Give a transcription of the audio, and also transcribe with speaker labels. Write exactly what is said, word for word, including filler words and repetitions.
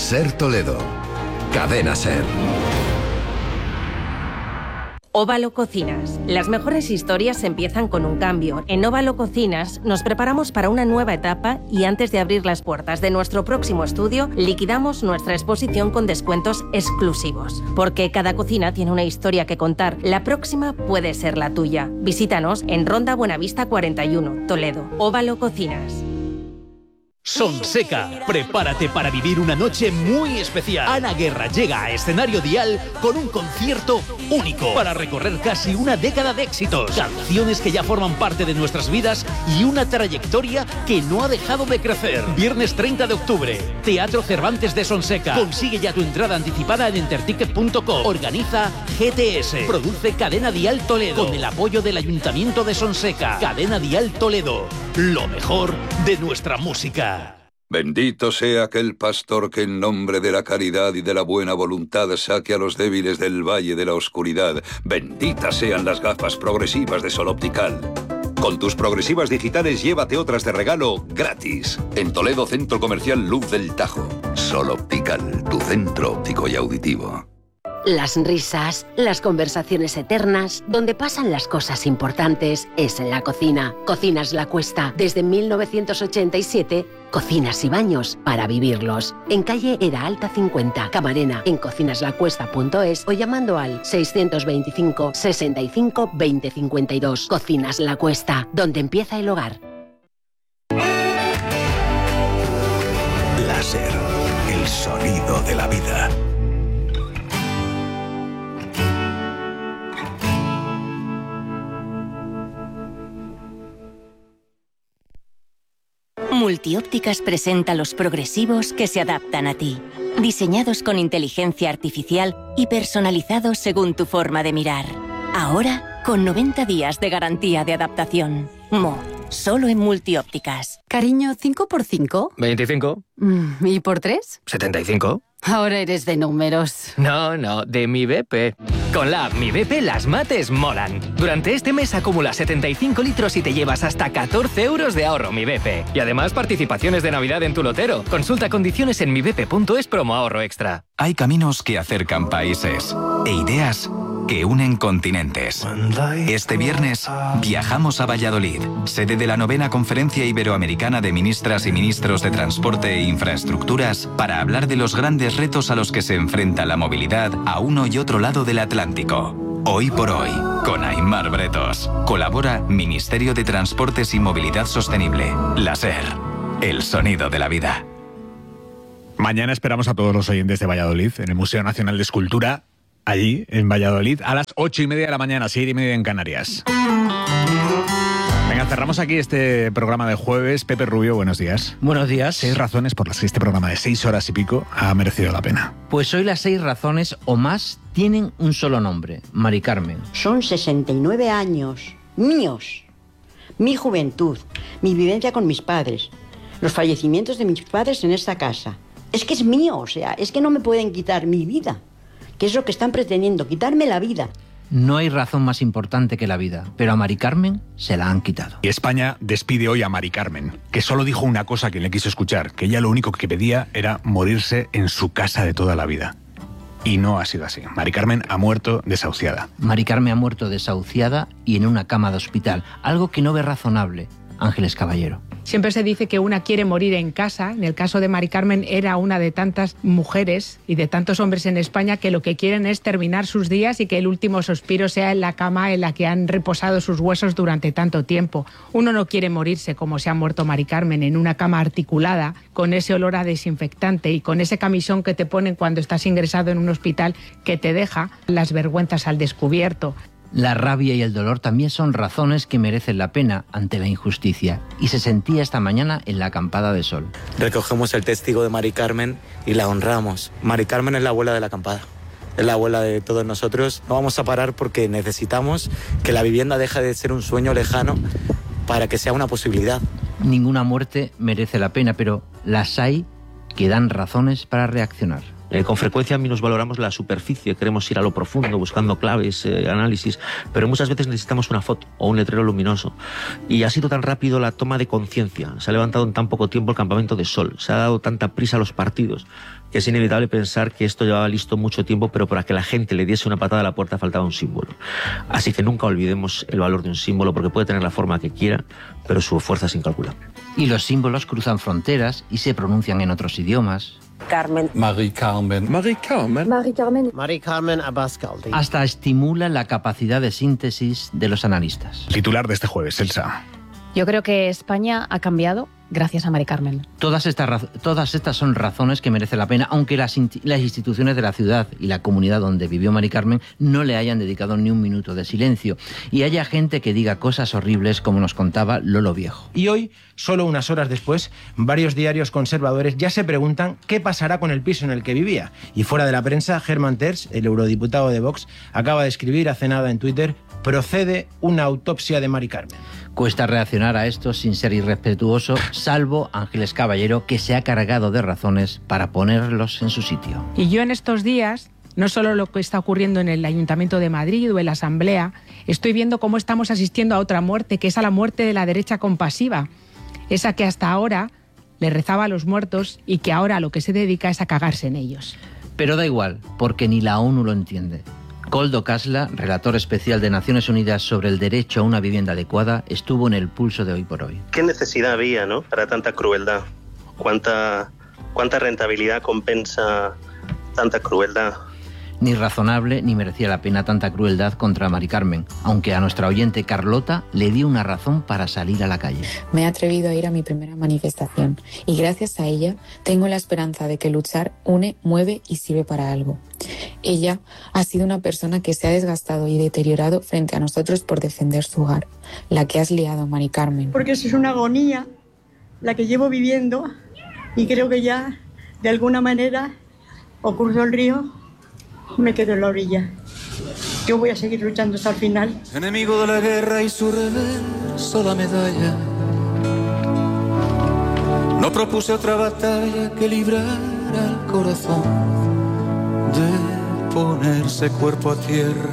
Speaker 1: Ser Toledo. Cadena Ser.
Speaker 2: Óvalo Cocinas. Las mejores historias empiezan con un cambio. En Óvalo Cocinas nos preparamos para una nueva etapa y antes de abrir las puertas de nuestro próximo estudio, liquidamos nuestra exposición con descuentos exclusivos. Porque cada cocina tiene una historia que contar. La próxima puede ser la tuya. Visítanos en Ronda Buenavista cuarenta y uno, Toledo. Óvalo Cocinas.
Speaker 3: Sonseca, prepárate para vivir una noche muy especial. Ana Guerra llega a Escenario Dial con un concierto único para recorrer casi una década de éxitos, canciones que ya forman parte de nuestras vidas y una trayectoria que no ha dejado de crecer. Viernes treinta de octubre, Teatro Cervantes de Sonseca. Consigue ya tu entrada anticipada en enterticket punto com. Organiza G T S. Produce Cadena Dial Toledo con el apoyo del Ayuntamiento de Sonseca. Cadena Dial Toledo, lo mejor de nuestra música.
Speaker 4: Bendito sea aquel pastor que en nombre de la caridad y de la buena voluntad saque a los débiles del valle de la oscuridad. Benditas sean las gafas progresivas de Sol Optical. Con tus progresivas digitales llévate otras de regalo gratis. En Toledo, Centro Comercial Luz del Tajo. Sol Optical, tu centro óptico y auditivo.
Speaker 5: Las risas, las conversaciones eternas, donde pasan las cosas importantes, es en la cocina. Cocinas La Cuesta, desde mil novecientos ochenta y siete, cocinas y baños para vivirlos. En calle Era Alta cincuenta, Camarena, en cocinas la cuesta punto es o llamando al seiscientos veinticinco, sesenta y cinco, veinte cincuenta y dos. Cocinas La Cuesta, donde empieza el hogar.
Speaker 6: Láser, el sonido de la vida.
Speaker 7: Multiópticas presenta los progresivos que se adaptan a ti. Diseñados con inteligencia artificial y personalizados según tu forma de mirar. Ahora, con noventa días de garantía de adaptación. Mo, solo en Multiópticas.
Speaker 8: Cariño, ¿cinco por cinco?
Speaker 9: veinticinco.
Speaker 8: ¿Y por tres?
Speaker 9: setenta y cinco.
Speaker 8: Ahora eres de números.
Speaker 9: No, no, de Mi B P. Con la app Mi B P las mates molan. Durante este mes acumula setenta y cinco litros y te llevas hasta catorce euros de ahorro Mi B P. Y además participaciones de Navidad en tu lotero. Consulta condiciones en mi b p punto es promo ahorro extra.
Speaker 10: Hay caminos que acercan países e ideas que unen continentes. Este viernes viajamos a Valladolid, sede de la novena Conferencia Iberoamericana de Ministras y Ministros de Transporte e Infraestructuras, para hablar de los grandes retos a los que se enfrenta la movilidad a uno y otro lado del Atlántico. Hoy por hoy, con Aimar Bretos. Colabora Ministerio de Transportes y Movilidad Sostenible. La SER, el sonido de la vida.
Speaker 11: Mañana esperamos a todos los oyentes de Valladolid en el Museo Nacional de Escultura, allí en Valladolid, a las ocho y media de la mañana, siete y media en Canarias. Venga, cerramos aquí este programa de jueves. Pepe Rubio, buenos días.
Speaker 12: Buenos días.
Speaker 11: Seis razones por las que este programa de seis horas y pico ha merecido la pena.
Speaker 12: Pues hoy las seis razones o más tienen un solo nombre, Mari Carmen.
Speaker 13: Son sesenta y nueve años míos, mi juventud, mi vivencia con mis padres, los fallecimientos de mis padres en esta casa. Es que es mío, o sea, es que no me pueden quitar mi vida, que es lo que están pretendiendo, quitarme la vida.
Speaker 12: No hay razón más importante que la vida, pero a Mari Carmen se la han quitado.
Speaker 11: Y España despide hoy a Mari Carmen, que solo dijo una cosa a quien le quiso escuchar, que ella lo único que pedía era morirse en su casa de toda la vida. Y no ha sido así. Mari Carmen ha muerto desahuciada.
Speaker 12: Mari Carmen ha muerto desahuciada y en una cama de hospital, algo que no ve razonable Ángeles Caballero.
Speaker 14: Siempre se dice que una quiere morir en casa. En el caso de Mari Carmen era una de tantas mujeres y de tantos hombres en España que lo que quieren es terminar sus días y que el último suspiro sea en la cama en la que han reposado sus huesos durante tanto tiempo. Uno no quiere morirse como se ha muerto Mari Carmen, en una cama articulada, con ese olor a desinfectante y con ese camisón que te ponen cuando estás ingresado en un hospital que te deja las vergüenzas al descubierto.
Speaker 12: La rabia y el dolor también son razones que merecen la pena ante la injusticia, y se sentía esta mañana en la acampada de Sol.
Speaker 15: Recogemos el testigo de Mari Carmen y la honramos. Mari Carmen es la abuela de la acampada, es la abuela de todos nosotros. No vamos a parar porque necesitamos que la vivienda deje de ser un sueño lejano para que sea una posibilidad.
Speaker 12: Ninguna muerte merece la pena, pero las hay que dan razones para reaccionar.
Speaker 16: Eh, con frecuencia minusvaloramos la superficie, queremos ir a lo profundo buscando claves, eh, análisis, pero muchas veces necesitamos una foto o un letrero luminoso. Y ha sido tan rápido la toma de conciencia, se ha levantado en tan poco tiempo el campamento de sol, se ha dado tanta prisa a los partidos, que es inevitable pensar que esto llevaba listo mucho tiempo, pero para que la gente le diese una patada a la puerta faltaba un símbolo. Así que nunca olvidemos el valor de un símbolo, porque puede tener la forma que quiera, pero su fuerza es incalculable.
Speaker 12: Y los símbolos cruzan fronteras y se pronuncian en otros idiomas.
Speaker 17: Carmen.
Speaker 18: Marie Carmen.
Speaker 17: Marie Carmen. Marie Carmen.
Speaker 18: Marie Carmen Abascaldi.
Speaker 12: Hasta estimula la capacidad de síntesis de los analistas.
Speaker 11: Titular de este jueves, Elsa.
Speaker 19: Yo creo que España ha cambiado gracias a Mari Carmen.
Speaker 12: Todas estas, todas estas son razones que merece la pena, aunque las, las instituciones de la ciudad y la comunidad donde vivió Mari Carmen no le hayan dedicado ni un minuto de silencio. Y haya gente que diga cosas horribles, como nos contaba Lolo Viejo.
Speaker 20: Y hoy, solo unas horas después, varios diarios conservadores ya se preguntan qué pasará con el piso en el que vivía. Y fuera de la prensa, Germán Terç, el eurodiputado de Vox, acaba de escribir hace nada en Twitter: procede una autopsia de Mari Carmen.
Speaker 12: Cuesta reaccionar a esto sin ser irrespetuoso, salvo Ángeles Caballero, que se ha cargado de razones para ponerlos en su sitio.
Speaker 14: Y yo en estos días, no solo lo que está ocurriendo en el Ayuntamiento de Madrid o en la Asamblea, estoy viendo cómo estamos asistiendo a otra muerte, que es a la muerte de la derecha compasiva. Esa que hasta ahora le rezaba a los muertos y que ahora lo que se dedica es a cagarse en ellos.
Speaker 12: Pero da igual, porque ni la ONU lo entiende. Koldo Kasla, relator especial de Naciones Unidas sobre el derecho a una vivienda adecuada, estuvo en el pulso de Hoy por Hoy.
Speaker 21: ¿Qué necesidad había, ¿no?, para tanta crueldad? ¿Cuánta, cuánta rentabilidad compensa tanta crueldad?
Speaker 12: Ni razonable ni merecía la pena tanta crueldad contra Mari Carmen, aunque a nuestra oyente Carlota le dio una razón para salir a la calle.
Speaker 22: Me he atrevido a ir a mi primera manifestación y gracias a ella tengo la esperanza de que luchar une, mueve y sirve para algo. Ella ha sido una persona que se ha desgastado y deteriorado frente a nosotros por defender su hogar, la que has liado, Mari Carmen.
Speaker 23: Porque eso es una agonía la que llevo viviendo y creo que ya de alguna manera o cruzo el río me quedo en la orilla. Yo voy a seguir luchando hasta el final.
Speaker 24: Enemigo de la guerra y su reverso la medalla. No propuse otra batalla que librar al corazón de ponerse cuerpo a tierra